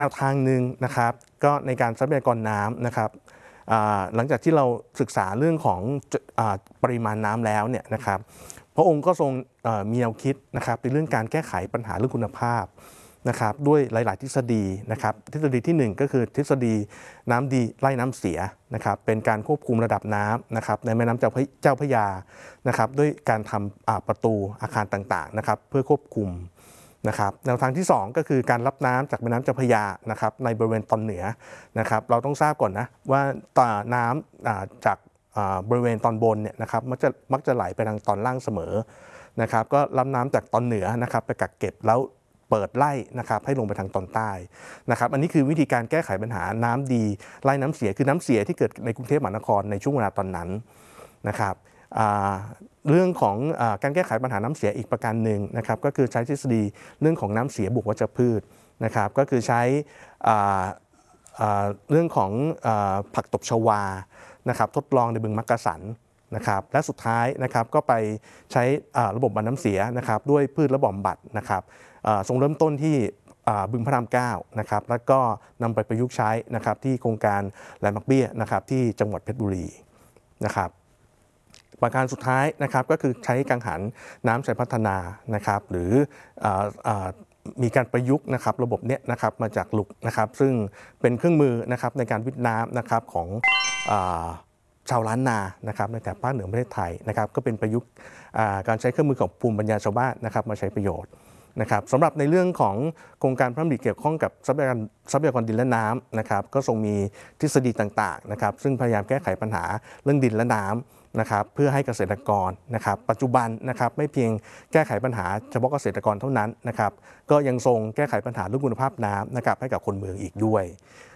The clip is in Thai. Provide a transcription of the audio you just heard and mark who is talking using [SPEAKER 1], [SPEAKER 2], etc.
[SPEAKER 1] แนวทางหนึ่งนะครับก็ในการทรัพยากรน้ำนะครับหลังจากที่เราศึกษาเรื่องของปริมาณน้ำแล้วเนี่ยนะครับพระองค์ก็ทรงมีแนวคิดนะครับในเรื่องการแก้ไขปัญหาเรื่องคุณภาพนะครับด้วยหลายๆทฤษฎีนะครับทฤษฎีที่1ก็คือทฤษฎีน้ำดีไล่น้ำเสียนะครับเป็นการควบคุมระดับน้ำนะครับในแม่น้ำเจ้าพระยานะครับด้วยการทำประตูอาคารต่างๆนะครับเพื่อควบคุมนะครับแนวทางที่2ก็คือการรับน้ำจากแม่น้ำเจ้าพระยานะครับในบริเวณตอนเหนือนะครับเราต้องทราบก่อนนะว่าน้ำจากบริเวณตอนบนเนี่ยนะครับมักจะไหลไปทางตอนล่างเสมอนะครับก็รับน้ำจากตอนเหนือนะครับไปกักเก็บแล้วเปิดไล่นะครับให้ลงไปทางตอนใต้นะครับอันนี้คือวิธีการแก้ไขปัญหาน้ำดีไล่น้ำเสียคือน้ำเสียที่เกิดในกรุงเทพมหานครในช่วงเวลาตอนนั้นนะครับเรื่องของการแก้ไขปัญหาน้ำเสียอีกประการหนึ่งนะครับก็คือใช้ทฤษฎีเรื่องของน้ำเสียบวกวัชพืชนะครับก็คือใช้เรื่องของผักตบชวานะครับทดลองในบึงมักกะสันนะครับและสุดท้ายนะครับก็ไปใช้ระบบบำบัดน้ำเสียนะครับด้วยพืชและบำบัดนะครับทรงเริ่มต้นที่บึงพระราม9นะครับแล้วก็นำไปประยุกต์ใช้นะครับที่โครงการแหลมบักเบี้ยนะครับที่จังหวัดเพชรบุรีนะครับประการสุดท้ายนะครับก็คือใช้กังหันน้ำใช้พัฒนานะครับหรือมีการประยุกต์นะครับระบบเนี้ยนะครับมาจากหลุกนะครับซึ่งเป็นเครื่องมือนะครับในการวิทย์น้ำนะครับของชาวล้านนานะครับในแถบภาคเหนือประเทศไทยนะครับก็เป็นประยุกต์การใช้เครื่องมือของภูมิปัญญาชาวบ้านนะครับมาใช้ประโยชน์นะครับสำหรับในเรื่องของโครงการพระราชดำริเกี่ยวข้องกับทรัพยากรดินและน้ำนะครับก็ทรงมีทฤษฎีต่างๆนะครับซึ่งพยายามแก้ไขปัญหาเรื่องดินและน้ำนะครับเพื่อให้เกษตรกรนะครับปัจจุบันนะครับไม่เพียงแก้ไขปัญหาเฉพาะเกษตรกรเท่านั้นนะครับก็ยังทรงแก้ไขปัญหาเรื่องคุณภาพน้ำนะครับให้กับคนเมืองอีกด้วย